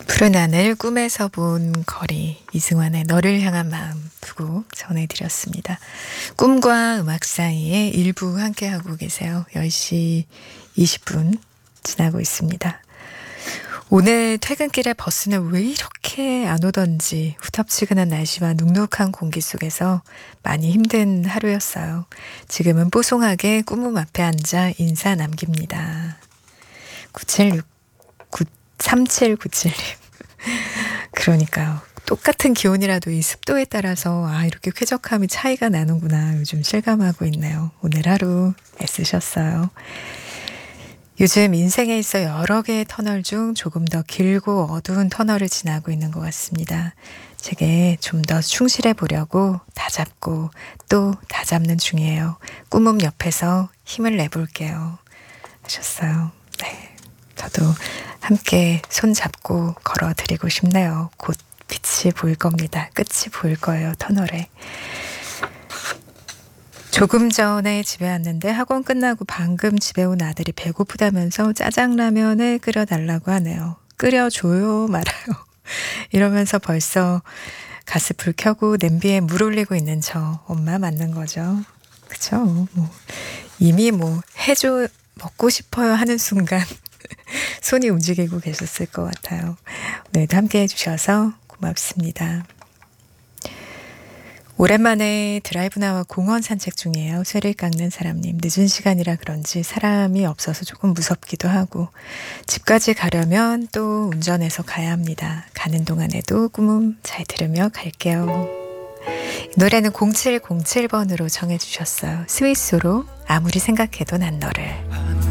푸른 하늘 꿈에서 본 거리 이승환의 너를 향한 마음 두 곡 전해드렸습니다. 꿈과 음악 사이에 일부 함께하고 계세요. 10시 20분 지나고 있습니다. 오늘 퇴근길에 버스는 왜 이렇게 안 오던지 후텁지근한 날씨와 눅눅한 공기 속에서 많이 힘든 하루였어요. 지금은 뽀송하게 꿈음 앞에 앉아 인사 남깁니다. 3797님. 그러니까요. 똑같은 기온이라도 이 습도에 따라서 이렇게 쾌적함이 차이가 나는구나. 요즘 실감하고 있네요. 오늘 하루 애쓰셨어요. 요즘 인생에 있어 여러 개의 터널 중 조금 더 길고 어두운 터널을 지나고 있는 것 같습니다. 제게 좀 더 충실해 보려고 다 잡고 또 다 잡는 중이에요. 꿈음 옆에서 힘을 내볼게요. 하셨어요. 네. 저도 함께 손잡고 걸어드리고 싶네요. 곧 빛이 보일 겁니다. 끝이 보일 거예요. 터널에. 조금 전에 집에 왔는데 학원 끝나고 방금 집에 온 아들이 배고프다면서 짜장라면을 끓여달라고 하네요. 끓여줘요 말아요. 이러면서 벌써 가스 불 켜고 냄비에 물 올리고 있는 저 엄마 맞는 거죠. 그쵸? 이미 해줘 먹고 싶어요 하는 순간 손이 움직이고 계셨을 것 같아요. 오늘도 함께 해주셔서 고맙습니다. 오랜만에 드라이브 나와 공원 산책 중이에요. 쇠를 깎는 사람님. 늦은 시간이라 그런지 사람이 없어서 조금 무섭기도 하고 집까지 가려면 또 운전해서 가야 합니다. 가는 동안에도 꿈음 잘 들으며 갈게요. 노래는 0707번으로 정해주셨어요. 스위스로 아무리 생각해도 난 너를.